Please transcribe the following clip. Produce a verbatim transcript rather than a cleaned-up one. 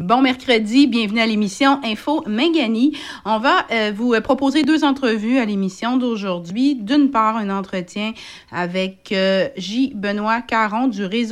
Bon mercredi, bienvenue à l'émission Info Mingani. On va euh, vous proposer deux entrevues à l'émission d'aujourd'hui. D'une part, un entretien avec euh, J. Benoît Caron du réseau